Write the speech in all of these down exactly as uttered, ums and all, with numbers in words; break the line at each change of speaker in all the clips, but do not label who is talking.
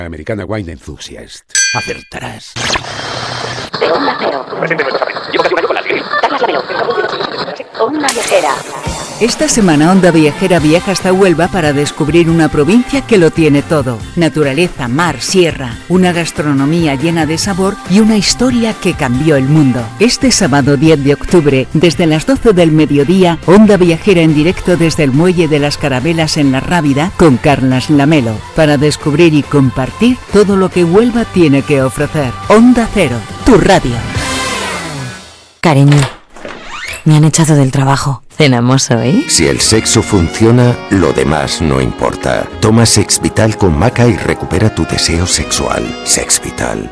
Americana Wine Enthusiast. Acertarás.
De Onda Cero. Llevo casi un año con la Siri. Carlas Lamelo. Onda Viajera.
Esta semana Onda Viajera viaja hasta Huelva para descubrir una provincia que lo tiene todo. Naturaleza, mar, sierra, una gastronomía llena de sabor y una historia que cambió el mundo. Este sábado diez de octubre, desde las doce del mediodía, Onda Viajera en directo desde el Muelle de las Carabelas en La Rábida con Carlas Lamelo, para descubrir y compartir todo lo que Huelva tiene que ofrecer. Onda Cero, tu radio.
Cariño, me han echado del trabajo. ¿Cenamos hoy?
Si el sexo funciona, lo demás no importa. Toma Sex Vital con maca y recupera tu deseo sexual. Sex Vital.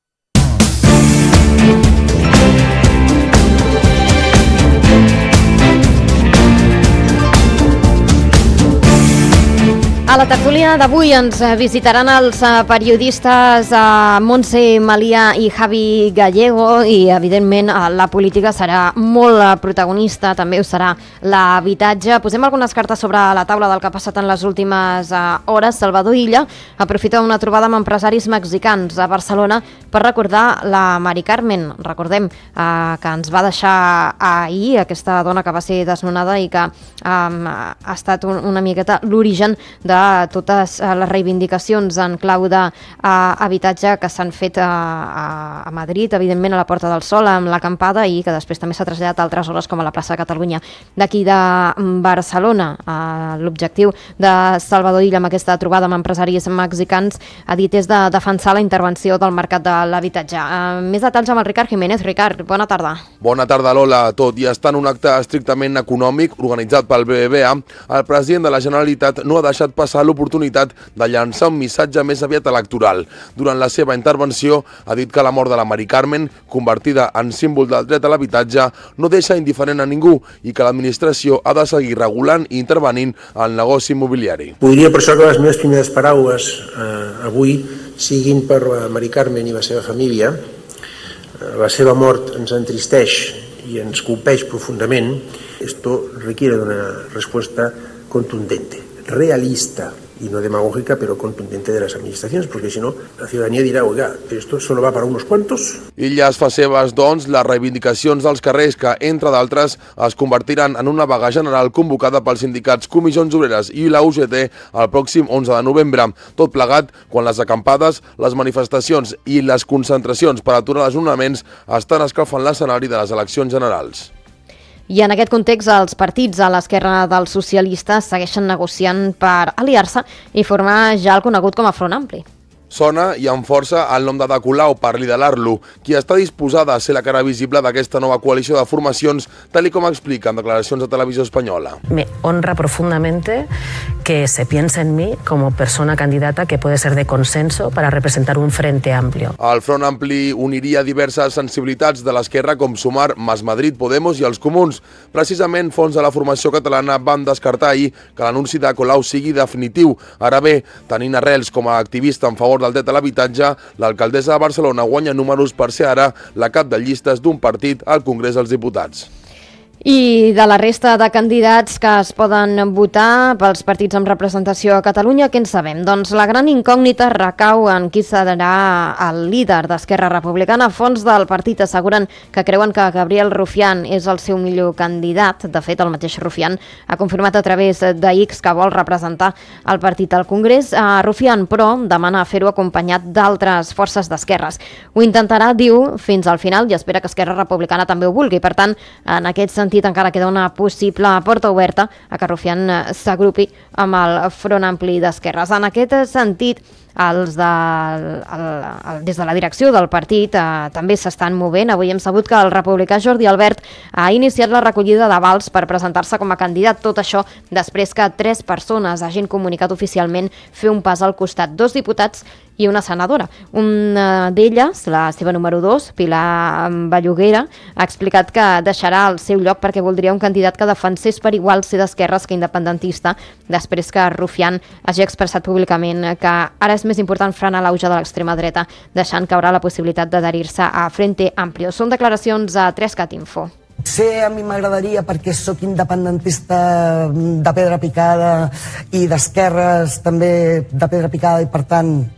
A la tertúlia d'avui ens visitaran els periodistes Montse Malia i Javi Gallego i, evidentment, la política serà molt protagonista, també ho serà l'habitatge. Posem algunes cartes sobre la taula del que ha passat en les últimes hores. Salvador Illa aprofita una trobada amb empresaris mexicans a Barcelona per recordar la Mari Carmen. Recordem eh, que ens va deixar ahir, aquesta dona que va ser desnonada i que eh, ha estat un, una miqueta l'origen de totes les reivindicacions en clau d'habitatge que s'han fet a, a, a Madrid, evidentment a la Porta del Sol amb l'acampada, i que després també s'ha traslladat a altres zones com a la plaça de Catalunya d'aquí de Barcelona. L'objectiu de Salvador Illa amb aquesta trobada amb empresaris mexicans, ha dit, és de defensar la intervenció del mercat de l'habitatge. Més detalls amb el Ricard Jiménez. Ricard, bona tarda.
Bona tarda, Lola. Tot i estar en un acte estrictament econòmic organitzat pel B B V A, el president de la Generalitat no ha deixat passar l'oportunitat de llançar un missatge més aviat electoral. Durant la seva intervenció ha dit que la mort de la Mari Carmen, convertida en símbol del dret a l'habitatge, no deixa indiferent a ningú i que l'administració ha de seguir regulant i intervenint al negoci immobiliari.
Voldria per això que les meves primeres paraules eh, avui siguin per la Mari Carmen i la seva família. La seva mort ens entristeix i ens colpeix profundament. Esto requiere una respuesta contundente, realista y no demagógica, pero contundente de las administraciones, porque si no, la ciudadanía dirá, oiga, esto solo va para unos cuantos.
Illa es fa seves, doncs, les reivindicacions dels carrers que, entre d'altres, es convertiran en una vaga general convocada pels sindicats Comissions Obreres i la U G T el pròxim onze de novembre. Tot plegat quan les acampades, les manifestacions i les concentracions per aturar els desnonaments estan escalfant l'escenari de les eleccions generals.
I en aquest context, els partits a l'esquerra dels socialistes segueixen negociant per aliar-se i formar ja el conegut com a Front Ampli.
Sona i amb força el nom de Ada Colau per liderar-lo, qui està disposada a ser la cara visible d'aquesta nova coalició de formacions, tal com explica en declaracions de Televisió Espanyola.
Me honra profundamente que se piense en mí como persona candidata que puede ser de consenso para representar un frente amplio.
El Front Ampli uniria diverses sensibilitats de l'esquerra com Sumar, Mas Madrid, Podemos i els Comuns. Precisament, fons de la formació catalana van descartar ahir que l'anunci de Colau sigui definitiu. Ara bé, tenint arrels com a activista en favor del dret a l'habitatge, l'alcaldessa de Barcelona guanya números per ser ara la cap de llistes d'un partit al Congrés dels Diputats.
I de la resta de candidats que es poden votar pels partits amb representació a Catalunya, què en sabem? Doncs la gran incògnita recau en qui serà el líder d'Esquerra Republicana. Fons del partit asseguren que creuen que Gabriel Rufián és el seu millor candidat. De fet, el mateix Rufián ha confirmat a través de X que vol representar el partit al Congrés. Rufián, però, demana fer-ho acompanyat d'altres forces d'esquerres. Ho intentarà, diu, fins al final i espera que Esquerra Republicana també ho vulgui. Per tant, en aquest sentit, encara queda una possible porta oberta a que Rufián s'agrupi amb el Front Ampli d'Esquerres. En aquest sentit, els de, el, el, des de la direcció del partit eh, també s'estan movent. Avui hem sabut que el republicà Jordi Albert ha iniciat la recollida d'avals per presentar-se com a candidat. Tot això després que tres persones hagin comunicat oficialment fer un pas al costat. Dos diputats i una senadora. Una d'elles, la seva número dos, Pilar Belluguera, ha explicat que deixarà el seu lloc perquè voldria un candidat que defensés per igual ser d'esquerres que independentista, després que Rufián hagi expressat públicament que ara és més important frenar l'auge de l'extrema dreta, deixant caure la possibilitat d'adherir-se a Frente Amplio. Són declaracions a tres cat info.
Ser a mi m'agradaria perquè sóc independentista de pedra picada i d'esquerres també de pedra picada i per tant